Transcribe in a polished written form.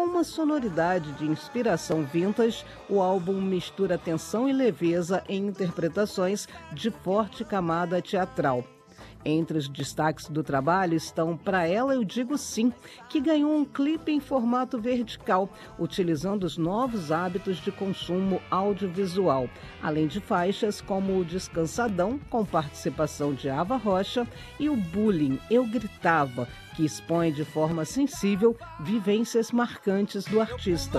uma sonoridade de inspiração vintage, o álbum mistura tensão e leveza em interpretações de forte camada teatral. Entre os destaques do trabalho estão Pra Ela Eu Digo Sim, que ganhou um clipe em formato vertical, utilizando os novos hábitos de consumo audiovisual, além de faixas como o Descansadão, com participação de Ava Rocha, e o Bullying, Eu Gritava, que expõe de forma sensível vivências marcantes do artista.